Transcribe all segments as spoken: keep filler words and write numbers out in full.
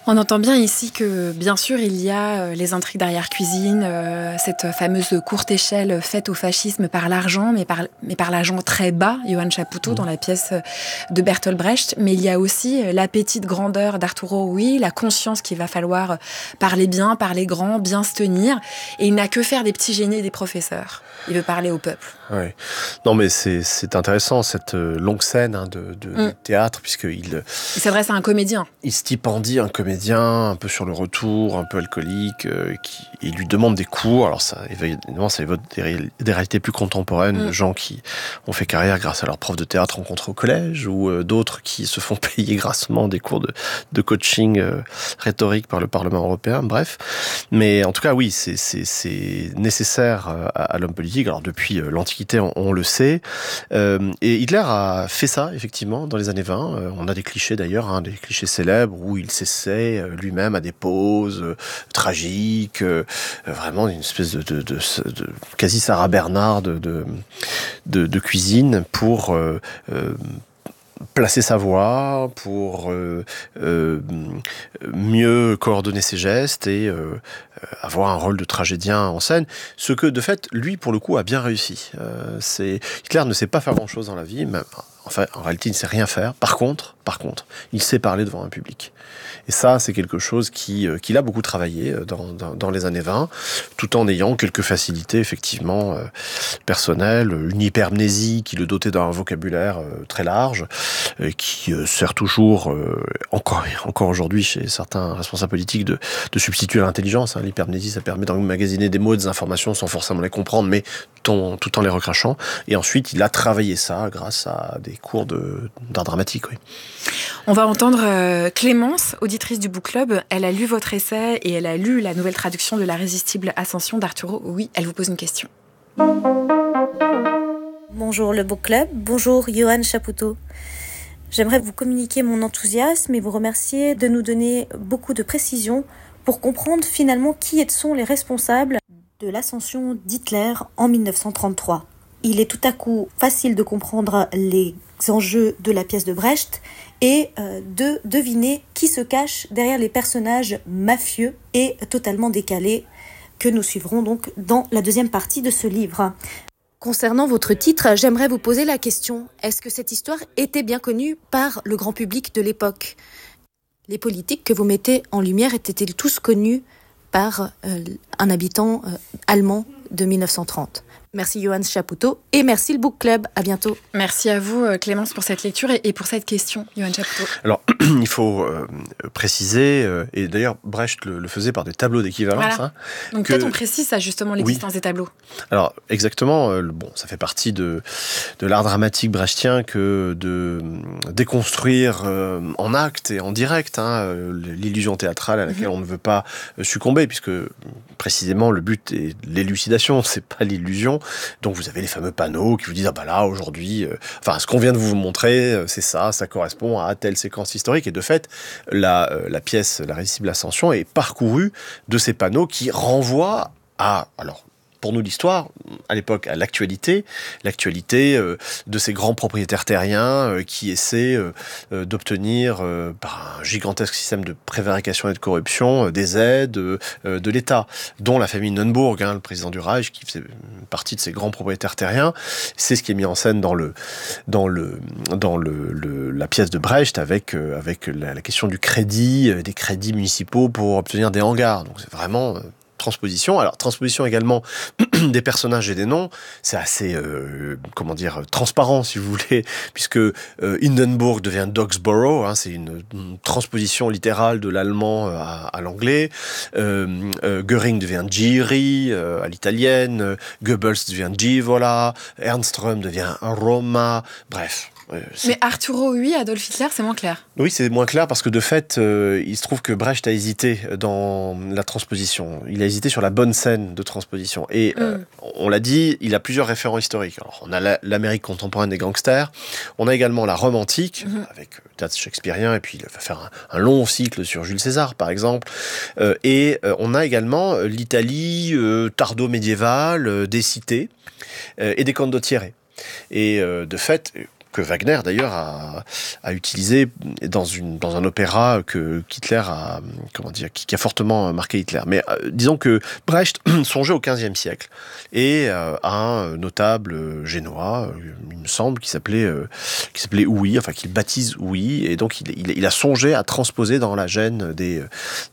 On entend bien ici que, bien sûr, il y a les intrigues d'arrière-cuisine, euh, cette fameuse courte échelle faite au fascisme par l'argent, mais par, mais par l'argent très bas, Johann Chapoutot, mmh. dans la pièce de Bertolt Brecht. Mais il y a aussi l'appétit de grandeur d'Arturo Ui, la conscience qu'il va falloir parler bien, parler grand, bien se tenir. Et il n'a que faire des petits génies et des professeurs. Il veut parler au peuple. Oui. Non, mais c'est, c'est intéressant, cette longue scène hein, de, de, mmh. de théâtre, puisqu'il... Il s'adresse à un comédien. Il stipendie un comédien un peu sur le retour, un peu alcoolique, euh, qui il lui demande des cours. Alors ça, évidemment, ça évoque des, des réalités plus contemporaines, mmh. de gens qui ont fait carrière grâce à leurs profs de théâtre rencontrés au collège, ou euh, d'autres qui se font payer grassement des cours de, de coaching euh, rhétorique par le Parlement européen, bref. Mais en tout cas, oui, c'est, c'est, c'est nécessaire à, à l'homme politique. Alors depuis euh, l'Antiquité, on, on le sait. Euh, et Hitler a fait ça, effectivement, dans les années vingt. Euh, on a des clichés d'ailleurs, hein, des clichés célèbres où il s'essaie euh, lui-même à des poses euh, tragiques, euh, vraiment une espèce de, de, de, de quasi Sarah Bernard de, de, de, de cuisine pour... Euh, euh, placer sa voix, pour euh, euh, mieux coordonner ses gestes et euh, avoir un rôle de tragédien en scène. Ce que, de fait, lui, pour le coup, a bien réussi. Euh, c'est... Hitler ne sait pas faire grand-chose dans la vie, mais enfin, en réalité, il ne sait rien faire. Par contre, par contre, il sait parler devant un public. Et ça, c'est quelque chose qui, euh, qu'il a beaucoup travaillé dans, dans, dans les années vingt, tout en ayant quelques facilités, effectivement, euh, personnelles, une hypermnésie qui le dotait d'un vocabulaire euh, très large, euh, qui euh, sert toujours, euh, encore, encore aujourd'hui, chez certains responsables politiques, de, de substituer à l'intelligence. Hein. L'hypermnésie, ça permet d'emmagasiner des mots et des informations sans forcément les comprendre, mais tout en, tout en les recrachant. Et ensuite, il a travaillé ça grâce à des cours de, d'art dramatique, oui. On va entendre euh, Clémence, auditrice du Book Club. Elle a lu votre essai et elle a lu la nouvelle traduction de l'Irrésistible Ascension d'Arturo. Oui, elle vous pose une question. Bonjour le Book Club, bonjour Johann Chapoutot. J'aimerais vous communiquer mon enthousiasme et vous remercier de nous donner beaucoup de précisions pour comprendre finalement qui sont les responsables de l'ascension d'Hitler en dix-neuf cent trente-trois. Il est tout à coup facile de comprendre les enjeux de la pièce de Brecht et euh, de deviner qui se cache derrière les personnages mafieux et totalement décalés que nous suivrons donc dans la deuxième partie de ce livre. Concernant votre titre, j'aimerais vous poser la question, est-ce que cette histoire était bien connue par le grand public de l'époque ? Les politiques que vous mettez en lumière étaient-ils tous connus par euh, un habitant euh, allemand de dix-neuf cent trente ? Merci Johann Chapoutot et merci le Book Club. À bientôt. Merci à vous Clémence pour cette lecture et pour cette question, Johann Chapoutot. Alors, il faut euh, préciser, euh, et d'ailleurs Brecht le, le faisait par des tableaux d'équivalence. Voilà. Hein, Donc que... peut-être on précise ça justement, l'existence oui. des tableaux. Alors exactement, euh, bon, ça fait partie de, de l'art dramatique brechtien que de déconstruire euh, en acte et en direct hein, l'illusion théâtrale à laquelle mm-hmm. on ne veut pas succomber, puisque précisément le but est l'élucidation, c'est pas l'illusion. Donc vous avez les fameux panneaux qui vous disent ah bah là aujourd'hui, euh, enfin ce qu'on vient de vous montrer, euh, c'est ça, ça correspond à telle séquence historique. Et de fait, la, euh, la pièce l'Irrésistible Ascension est parcourue de ces panneaux qui renvoient à alors. Pour nous, l'histoire, à l'époque, à l'actualité, l'actualité euh, de ces grands propriétaires terriens euh, qui essaient euh, d'obtenir, euh, par un gigantesque système de prévarication et de corruption, euh, des aides euh, de l'État, dont la famille Neuenburg, hein, le président du Reich, qui faisait partie de ces grands propriétaires terriens. C'est ce qui est mis en scène dans le dans le dans le, le la pièce de Brecht avec euh, avec la, la question du crédit, euh, des crédits municipaux pour obtenir des hangars. Donc c'est vraiment euh, transposition. Alors, transposition également des personnages et des noms, c'est assez, euh, comment dire, transparent, si vous voulez, puisque euh, Hindenburg devient Dogsborough, hein, c'est une, une transposition littérale de l'allemand à, à l'anglais. Euh, euh, Göring devient Giri, euh, à l'italienne. Euh, Goebbels devient Givola. Ernst Röhm devient Roma. Bref. Mais Arturo Ui, Adolf Hitler, c'est moins clair. Oui, c'est moins clair parce que de fait, euh, il se trouve que Brecht a hésité dans la transposition. Il a hésité sur la bonne scène de transposition. Et euh, mm. on l'a dit, il a plusieurs référents historiques. Alors, on a la, l'Amérique contemporaine des gangsters. On a également la Rome antique, mm-hmm. avec le théâtre shakespearien. Et puis, il va faire un, un long cycle sur Jules César, par exemple. Euh, et euh, on a également l'Italie euh, tardo-médiévale, euh, des cités euh, et des condottieri. Et euh, de fait... que Wagner d'ailleurs a, a utilisé dans, une, dans un opéra que qu'Hitler a, comment dire, qui, qui a fortement marqué Hitler. Mais euh, disons que Brecht songeait au quinzième siècle et euh, un notable génois, il me semble, qui s'appelait euh, qui s'appelait Ouï, enfin qu'il baptise Ouï, et donc il, il, il a songé à transposer dans la gêne des,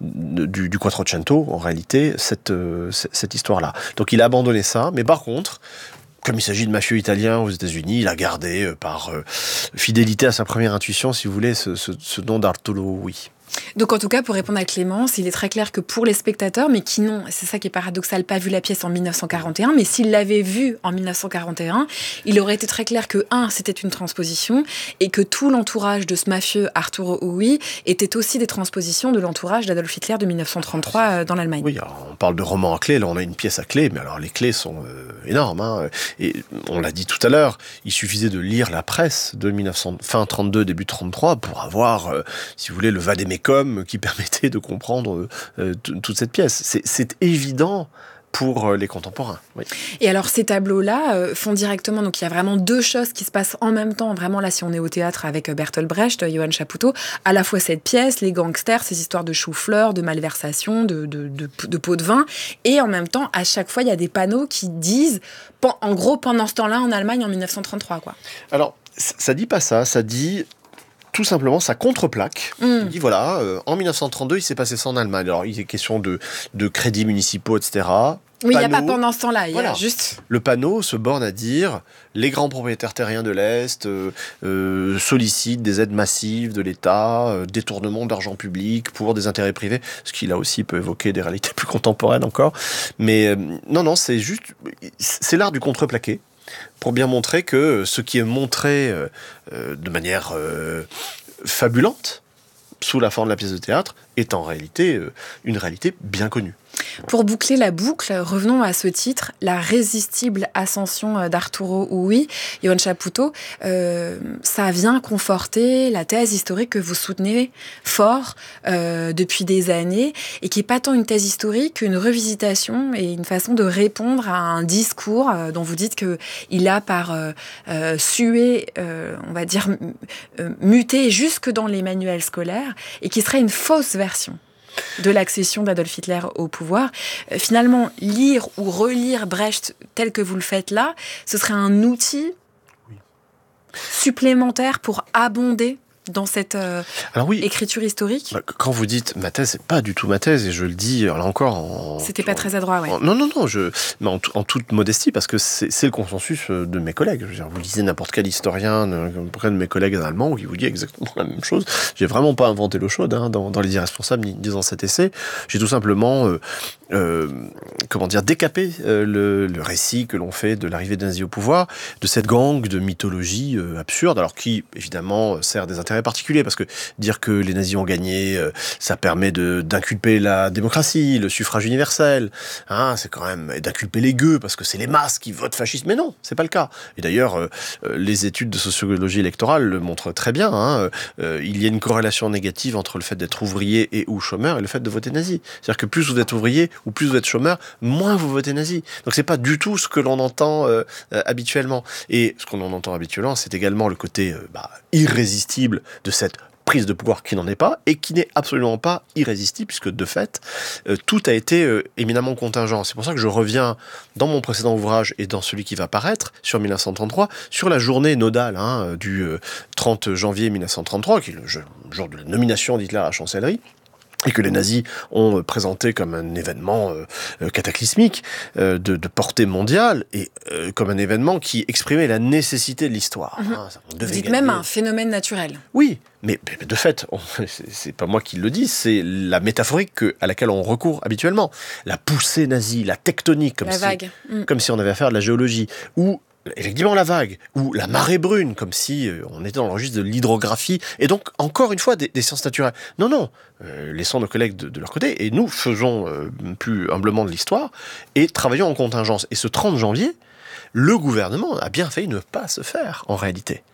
du, du Quattrocento, en réalité, cette, cette histoire-là. Donc il a abandonné ça, mais par contre, comme il s'agit de mafieux italiens aux États-Unis, il a gardé, euh, par euh, fidélité à sa première intuition, si vous voulez, ce, ce, ce nom d'Arturo Ouï. Donc en tout cas, pour répondre à Clémence, il est très clair que pour les spectateurs, mais qui n'ont, c'est ça qui est paradoxal, pas vu la pièce en dix-neuf cent quarante et un, mais s'ils l'avaient vue en dix-neuf cent quarante et un, il aurait été très clair que, un, c'était une transposition, et que tout l'entourage de ce mafieux Arturo Ouï était aussi des transpositions de l'entourage d'Adolf Hitler de dix-neuf cent trente-trois dans l'Allemagne. Oui, alors on parle de romans à clé, là on a une pièce à clé, mais alors les clés sont euh, énormes, hein, et on l'a dit tout à l'heure, il suffisait de lire la presse de mille neuf cents, fin trente-deux, début trente-trois, pour avoir, euh, si vous voulez, le vadémécum qui permettait de comprendre euh, t- toute cette pièce. C'est, c'est évident pour les contemporains. Oui. Et alors ces tableaux-là euh, font directement, donc il y a vraiment deux choses qui se passent en même temps, vraiment là si on est au théâtre avec Bertolt Brecht, Johann Chapoutot, à la fois cette pièce, les gangsters, ces histoires de choux-fleurs, de malversation, de, de, de, de pots de vin, et en même temps à chaque fois il y a des panneaux qui disent, en gros pendant ce temps-là en Allemagne en dix-neuf cent trente-trois. Quoi. Alors ça dit pas ça, ça dit tout simplement sa contre-plaque. Mm. Il dit voilà, euh, en dix-neuf cent trente-deux, il s'est passé ça en Allemagne. Alors, il est question de, de crédits municipaux, et cetera. Oui, il n'y a pas pendant ce temps-là, il voilà. y a juste... Le panneau se borne à dire les grands propriétaires terriens de l'Est euh, euh, sollicitent des aides massives de l'État, euh, détournement d'argent public pour des intérêts privés, ce qui là aussi peut évoquer des réalités plus contemporaines encore. Mais euh, non, non, c'est juste... C'est l'art du contreplaqué, pour bien montrer que ce qui est montré euh, euh, de manière euh, fabulante, sous la forme de la pièce de théâtre, est en réalité euh, une réalité bien connue. Pour boucler la boucle, revenons à ce titre, La résistible ascension d'Arturo Ouï, Johann Chapoutot. Euh, ça vient conforter la thèse historique que vous soutenez fort euh, depuis des années, et qui n'est pas tant une thèse historique qu'une revisitation et une façon de répondre à un discours euh, dont vous dites qu'il a par euh, euh, sué, euh, on va dire, euh, muté jusque dans les manuels scolaires, et qui serait une fausse version de l'accession d'Adolf Hitler au pouvoir. Euh, finalement, lire ou relire Brecht tel que vous le faites là, ce serait un outil oui. supplémentaire pour abonder dans cette euh, Alors oui, écriture historique. Bah, quand vous dites ma thèse, c'est pas du tout ma thèse, et je le dis là encore en... C'était pas en, très adroit, ouais. En, non, non, non, je, mais en, en toute modestie, parce que c'est, c'est le consensus de mes collègues. Je veux dire, vous lisez n'importe quel historien, n'importe quel de mes collègues allemands, qui vous dit exactement la même chose. J'ai vraiment pas inventé l'eau chaude hein, dans, dans Les Irresponsables, ni dans cet essai. J'ai tout simplement, euh, euh, comment dire, décapé euh, le, le récit que l'on fait de l'arrivée des nazis au pouvoir, de cette gang de mythologie euh, absurde, alors qui, évidemment, sert des intérêts particulier, parce que dire que les nazis ont gagné, euh, ça permet de, d'inculper la démocratie, le suffrage universel, hein, c'est quand même, et d'inculper les gueux, parce que c'est les masses qui votent fascistes, mais non, c'est pas le cas. Et d'ailleurs, euh, les études de sociologie électorale le montrent très bien, hein, euh, il y a une corrélation négative entre le fait d'être ouvrier et ou chômeur et le fait de voter nazi. C'est-à-dire que plus vous êtes ouvrier ou plus vous êtes chômeur, moins vous votez nazi. Donc c'est pas du tout ce que l'on entend euh, euh, habituellement. Et ce qu'on en entend habituellement, c'est également le côté euh, bah, irrésistible de cette prise de pouvoir qui n'en est pas, et qui n'est absolument pas irrésistible, puisque de fait, euh, tout a été euh, éminemment contingent. C'est pour ça que je reviens dans mon précédent ouvrage et dans celui qui va paraître, sur dix-neuf cent trente-trois, sur la journée nodale hein, du euh, trente janvier dix-neuf cent trente-trois, qui est le jour de la nomination d'Hitler à la chancellerie, et que les nazis ont présenté comme un événement euh, cataclysmique euh, de, de portée mondiale, et euh, comme un événement qui exprimait la nécessité de l'histoire. Mmh. Hein, Vous dites gagner. Même un phénomène naturel. Oui, mais, mais de fait, on, c'est, c'est pas moi qui le dis, c'est la métaphorique que, à laquelle on recourt habituellement. La poussée nazie, la tectonique, comme, la si, vague. Mmh. comme si on avait affaire à de la géologie, ou effectivement la vague, ou la marée brune, comme si euh, on était dans le registre de l'hydrographie, et donc, encore une fois, des, des sciences naturelles. Non, non, euh, laissons nos collègues de, de leur côté, et nous faisons euh, plus humblement de l'histoire, et travaillons en contingence. Et ce trente janvier, le gouvernement a bien failli ne pas se faire, en réalité.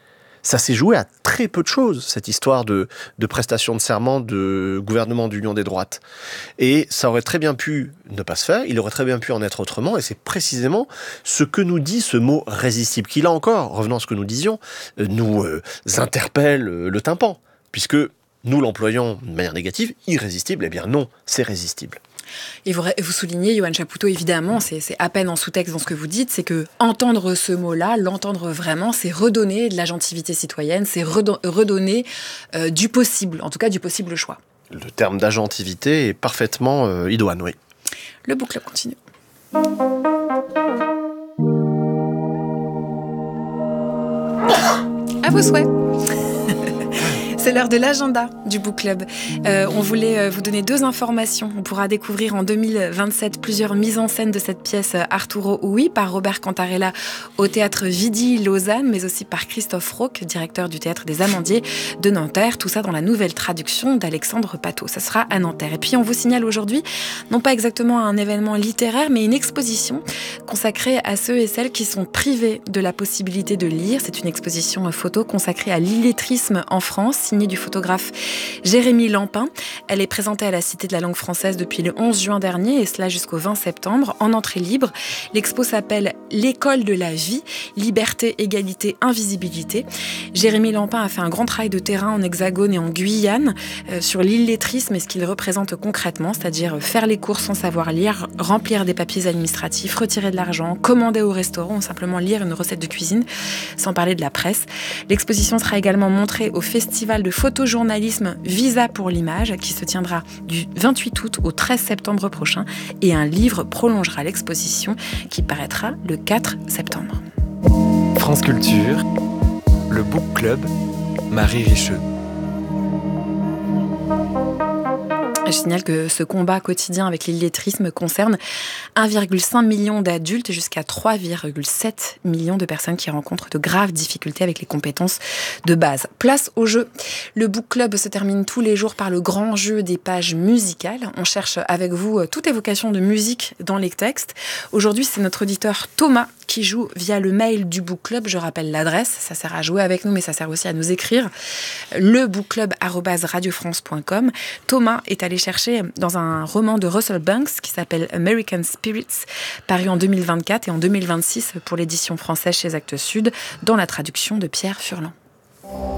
ça s'est joué à très peu de choses, cette histoire de, de prestation de serment de gouvernement d'union des droites. Et ça aurait très bien pu ne pas se faire, il aurait très bien pu en être autrement, et c'est précisément ce que nous dit ce mot résistible, qui là encore, revenant à ce que nous disions, nous euh, interpelle euh, le tympan, puisque nous l'employons de manière négative, irrésistible, eh bien non, c'est résistible. Et vous, vous soulignez, Yohann Chapoutot, évidemment, c'est, c'est à peine en sous-texte dans ce que vous dites, c'est que entendre ce mot-là, l'entendre vraiment, c'est redonner de l'agentivité citoyenne, c'est redon, redonner euh, du possible, en tout cas du possible choix. Le terme d'agentivité est parfaitement euh, idoine, oui. Le book club continue. À vos souhaits. C'est l'heure de l'agenda du Book Club. Euh, on voulait vous donner deux informations. On pourra découvrir en deux mille vingt-sept plusieurs mises en scène de cette pièce Arturo Ui par Robert Cantarella au théâtre Vidi Lausanne, mais aussi par Christophe Rauque, directeur du théâtre des Amandiers de Nanterre. Tout ça dans la nouvelle traduction d'Alexandre Patot. Ça sera à Nanterre. Et puis on vous signale aujourd'hui, non pas exactement un événement littéraire, mais une exposition consacrée à ceux et celles qui sont privés de la possibilité de lire. C'est une exposition photo consacrée à l'illettrisme en France, signée du photographe Jérémy Lampin. Elle est présentée à la Cité de la langue française depuis le onze juin dernier, et cela jusqu'au vingt septembre, en entrée libre. L'expo s'appelle « L'école de la vie, liberté, égalité, invisibilité ». Jérémy Lampin a fait un grand travail de terrain en Hexagone et en Guyane euh, sur l'illettrisme et ce qu'il représente concrètement, c'est-à-dire faire les courses sans savoir lire, remplir des papiers administratifs, retirer de l'argent, commander au restaurant ou simplement lire une recette de cuisine, sans parler de la presse. L'exposition sera également montrée au Festival de photojournalisme Visa pour l'image qui se tiendra du vingt-huit août au treize septembre prochain, et un livre prolongera l'exposition qui paraîtra le quatre septembre. France Culture, le Book Club, Marie Richeux. Je signale que ce combat quotidien avec l'illettrisme concerne un virgule cinq million d'adultes et jusqu'à trois virgule sept millions de personnes qui rencontrent de graves difficultés avec les compétences de base. Place au jeu. Le Book Club se termine tous les jours par le grand jeu des pages musicales. On cherche avec vous toute évocation de musique dans les textes. Aujourd'hui, c'est notre auditeur Thomas qui joue via le mail du Book Club. Je rappelle l'adresse, ça sert à jouer avec nous, mais ça sert aussi à nous écrire. le book club arobase radio france point com. Thomas est allé chercher dans un roman de Russell Banks qui s'appelle American Spirits, paru en deux mille vingt-quatre et en deux mille vingt-six pour l'édition française chez Actes Sud, dans la traduction de Pierre Furlan.